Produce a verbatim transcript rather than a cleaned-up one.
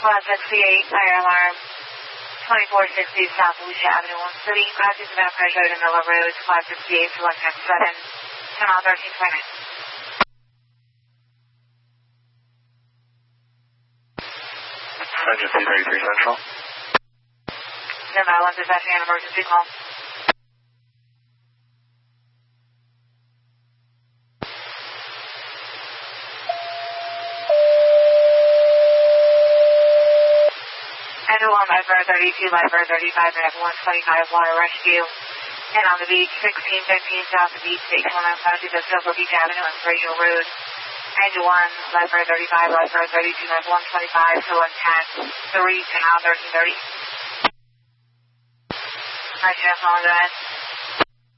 one sixty-eight, fire alarm, twenty-four sixty South Volusia Avenue, one City. Crossing the Mount Fresh Road and Miller Road, five sixty-eight, select next seven, ten on thirteen twenty. Emergency thirty-three Central. ten by one, dispatching an emergency call. Engine one, Viper thirty-two, Viper thirty-five, at one twenty-five, water rescue. And on the beach, sixteen fifteen South the Beach, station one oh five to the Silver Beach Avenue and Fraser Road. Engine one, Viper thirty-five, Viper thirty-two, at one twenty-five, select ten, three, ten out, thirteen thirty. Alright, Jeff, on go ahead.